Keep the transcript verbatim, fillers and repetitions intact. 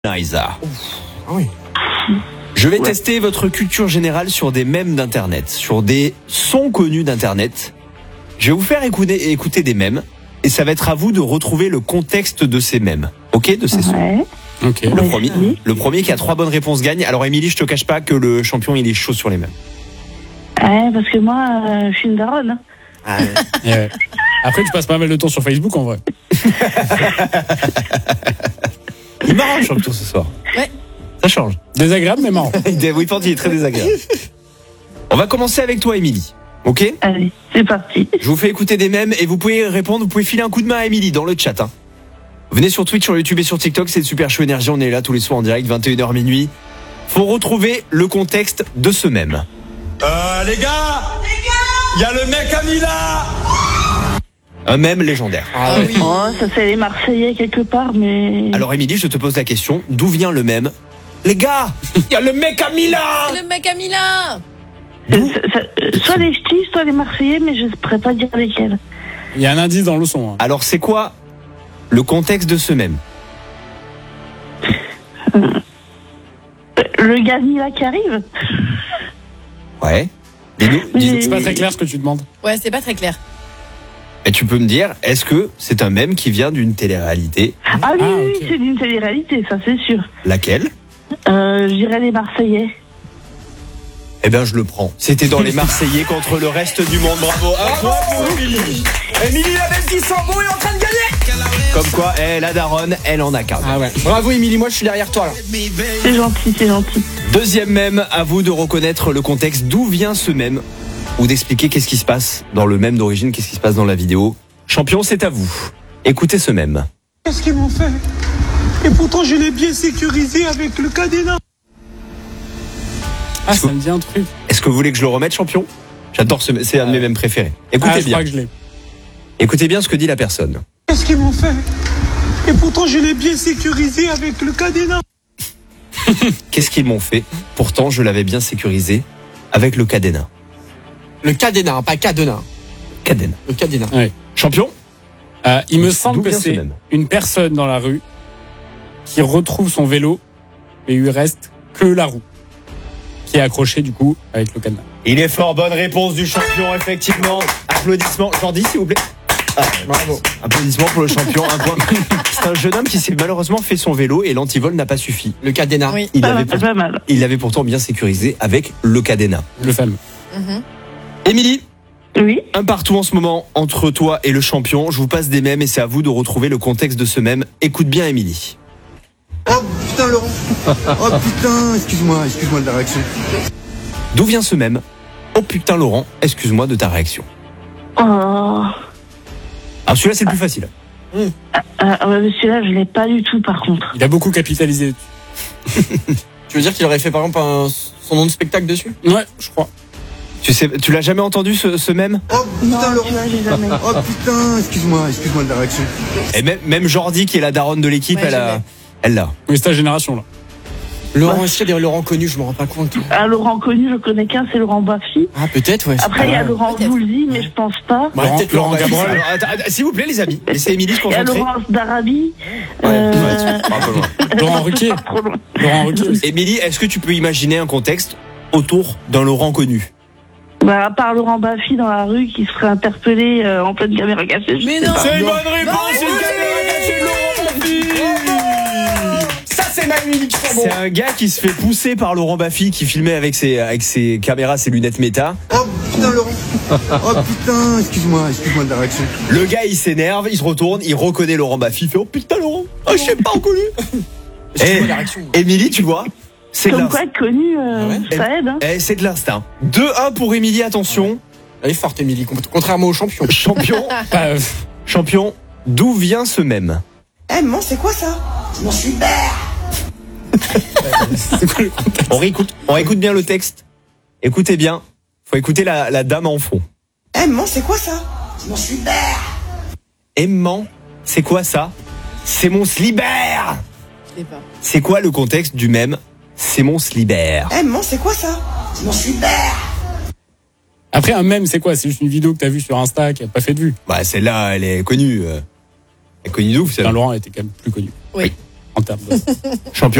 Liza. Ah oui. Je vais Ouais. tester votre culture générale sur des mèmes d'internet, sur des sons connus d'internet. Je vais vous faire écouter, écouter des mèmes et ça va être à vous de retrouver le contexte de ces mèmes. Ok, de ces sons. Ouais. Ok. Le Ouais, premier, oui. le premier qui a trois bonnes réponses gagne. Alors Émilie, je te cache pas que le champion il est chaud sur les mèmes. Ouais, parce que moi, euh, je suis une daronne. hein. Et ouais. Après, tu passes pas mal de temps sur Facebook en vrai. Il est marrant le champion ce soir. Ouais. Ça change. Désagréable, mais marrant. Oui, il est très désagréable. On va commencer avec toi, Émilie. Ok? Allez, c'est parti. Je vous fais écouter des mèmes et vous pouvez répondre, vous pouvez filer un coup de main à Émilie dans le chat. Hein. Venez sur Twitch, sur YouTube et sur TikTok, c'est le Super Show Énergie, on est là tous les soirs en direct, vingt et une heures minuit. Faut retrouver le contexte de ce mème. Euh, les gars Il y a le mec à Mila. Un mème légendaire. Ah oui. Oh, ça c'est les Marseillais quelque part, mais... Alors Émilie, je te pose la question, d'où vient le mème? Les gars, il y a le mec à Milan. C'est le mec à Milan. C'est- c'est- c'est- euh, soit les Ch'tis, soit les Marseillais, mais je ne pourrais pas dire lesquels. Il y a un indice dans le son. hein. Alors c'est quoi le contexte de ce mème? Euh, Le gars Mila qui arrive. Ouais. Dis-nous, dis-nous. Mais- C'est pas très clair ce que tu demandes. Ouais, c'est pas très clair. Et tu peux me dire, est-ce que c'est un mème qui vient d'une télé-réalité? Ah oui, Ah, oui, ok. c'est d'une télé-réalité, ça c'est sûr. Laquelle? Euh, je dirais les Marseillais. Eh ben je le prends. C'était dans les Marseillais contre le reste du monde. Bravo. Un point pour Émilie. Émilie la belle qui sent bon est en train de gagner. Comme quoi, eh, la daronne, elle en a qu'un. Ah ouais. Bravo Émilie, moi je suis derrière toi là. C'est gentil, c'est gentil. Deuxième mème, à vous de reconnaître le contexte. D'où vient ce mème? Ou d'expliquer qu'est-ce qui se passe dans le mème d'origine, qu'est-ce qui se passe dans la vidéo. Champion, c'est à vous. Écoutez ce mème. Qu'est-ce qu'ils m'ont fait? Et pourtant, je l'ai bien sécurisé avec le cadenas. Ah, ça me dit un truc. Est-ce que vous voulez que je le remette, champion? J'adore ce mème, c'est un de mes mèmes préférés. Écoutez Ah, je bien. crois que je l'ai. Écoutez bien ce que dit la personne. Qu'est-ce qu'ils m'ont fait? Et pourtant, je l'ai bien sécurisé avec le cadenas. Qu'est-ce qu'ils m'ont fait? Pourtant, je l'avais bien sécurisé avec le cadenas. Le cadenas, hein, pas cadenas. Cadenas. Le cadenas. Champion? Euh, il me D'où semble que vient ce c'est mème une personne dans la rue qui retrouve son vélo et il lui reste que la roue qui est accrochée du coup avec le cadenas. Il est fort, bonne réponse du champion, effectivement. Applaudissements. Jordi, s'il vous plaît. Ah, Bravo. applaudissements pour le champion. Un point. C'est un jeune homme qui s'est malheureusement fait son vélo et l'antivol n'a pas suffi. Le cadenas. Oui. Il Pas l'avait mal, pour- pas mal. il l'avait pourtant bien sécurisé avec le cadenas. Le fameux. Mhm. Émilie, Oui. un partout en ce moment entre toi et le champion. Je vous passe des mèmes et c'est à vous de retrouver le contexte de ce mème. Écoute bien, Émilie. Oh putain Laurent. Oh putain, excuse-moi, excuse-moi de la réaction. D'où vient ce mème? Oh putain, Laurent, excuse-moi de ta réaction. Oh. Alors celui-là, c'est le plus facile. Euh, ouais, mais celui-là, je l'ai pas du tout, par contre. Il a beaucoup capitalisé. Tu veux dire qu'il aurait fait par exemple un- son nom de spectacle dessus? Ouais, je crois. Tu sais, tu l'as jamais entendu ce, ce mème? Oh Non, putain Laurent. celui-là, j'ai jamais. Oh putain, excuse-moi, excuse-moi de la réaction. Et même, même Jordi, qui est la daronne de l'équipe, Ouais, elle a, jamais. elle l'a. Oui, c'est ta génération là. Laurent, est-ce qu'il y a des Laurent connus? Je me rends pas compte. Ah, Laurent connu, je connais qu'un, c'est Laurent Baffy. Ah, peut-être, ouais. Après, il y a ouais. Laurent Peut-être. Voulzy, mais je pense pas. Bah, Laurent, peut-être Laurent Laurent Gabrol. Alors, attends, attends, s'il vous plaît, les amis, laissez Émilie se Il y a concentrer. Laurent d'Arabie. Ouais, Euh, ouais, c'est pas un peu loin. Laurent Ruquier. trop loin. Laurent Ruquier aussi. Émilie, est-ce que tu peux imaginer un contexte autour d'un Laurent connu? Bah, à part Laurent Baffy dans la rue qui se ferait interpeller euh, en pleine caméra cachée. je Mais sais non. pas. C'est une bonne réponse, Bonne c'est une caméra cachée de Laurent Baffy. Ça, c'est ma Émilie qui sent bon. C'est un gars qui se fait pousser par Laurent Baffy qui filmait avec ses, avec ses caméras, ses lunettes méta. Oh putain Laurent. Oh putain, excuse-moi, excuse-moi de la réaction. Le gars il s'énerve, il se retourne, il reconnaît Laurent Baffy, il fait oh putain Laurent, oh je sais pas reconnu. Excuse-moi Eh, de la réaction. Émilie, tu vois, c'est de Comme l'instinct. quoi, être connu, euh, Ouais. ça aide. Hein. Eh, c'est de l'instinct. deux un pour Émilie, attention. Elle est forte, Émilie, com- contrairement au champion. Champion, Euh, champion, d'où vient ce mème? Eh maman, c'est quoi ça? Mon super. c'est quoi le contexte? On réécoute, on réécoute bien le texte. Écoutez bien, faut écouter la, la dame en fond. Eh maman, c'est quoi ça? Mon super. Aimant, c'est quoi ça? C'est mon slibert. Je sais pas. C'est quoi le contexte du mème? C'est mon slibert. Eh maman, c'est quoi ça? Mon super. Après, un mème, c'est quoi? C'est juste une vidéo que t'as vue sur Insta qui a pas fait de vue. Bah celle-là, elle est connue. euh. Elle est connue d'où, Enfin, celle-là. Laurent était quand même plus connu. Oui. en termes de... Champion